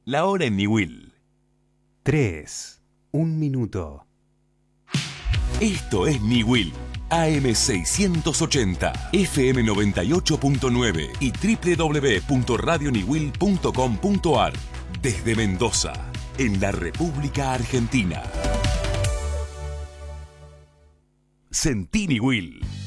La hora en Niwil. 3. Un minuto. Esto es Niwil. AM 680, FM 98.9 y www.radioniwil.com.ar. Desde Mendoza, en la República Argentina. Sentí Niwil.